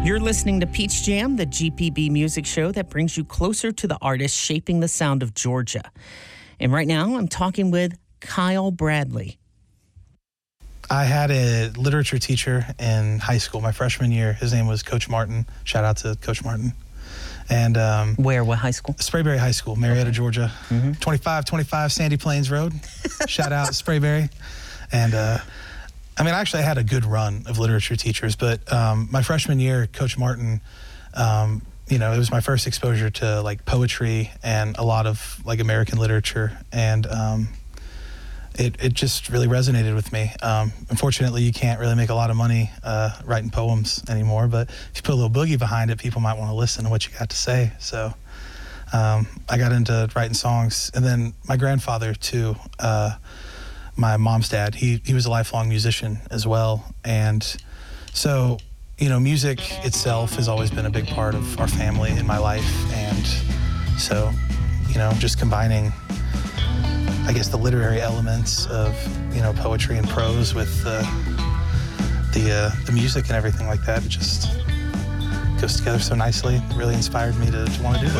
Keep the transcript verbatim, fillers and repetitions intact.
You're listening to Peach Jam, the G P B music show that brings you closer to the artists shaping the sound of Georgia. And right now, I'm talking with Kyle Bradley. I had a literature teacher in high school, my freshman year. His name was Coach Martin. Shout out to Coach Martin. And um, Where, what high school? Sprayberry High School, Marietta, okay. Georgia. Mm-hmm. twenty-five twenty-five Sandy Plains Road. Shout out Sprayberry. And uh, I mean, actually, I had a good run of literature teachers, but um, my freshman year, Coach Martin, um, you know, it was my first exposure to like poetry and a lot of like American literature, and um, it it just really resonated with me. Um, unfortunately, you can't really make a lot of money uh, writing poems anymore, but if you put a little boogie behind it, people might want to listen to what you got to say. So um, I got into writing songs, and then my grandfather too. Uh, my mom's dad, he he was a lifelong musician as well, and so you know, music itself has always been a big part of our family in my life, and so you know, just combining, I guess, the literary elements of you know poetry and prose with uh, the uh, the music and everything like that, it just goes together so nicely. It really inspired me to, to want to do this.